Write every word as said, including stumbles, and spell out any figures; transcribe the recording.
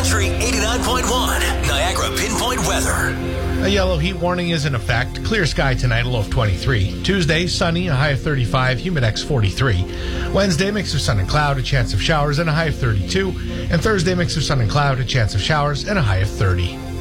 Country eighty-nine point one, Niagara Pinpoint Weather. A yellow heat warning is in effect. Clear sky tonight, a low of twenty-three. Tuesday, sunny, a high of thirty-five, humidex forty-three. Wednesday, mix of sun and cloud, a chance of showers, and a high of thirty-two. And Thursday, mix of sun and cloud, a chance of showers, and a high of thirty.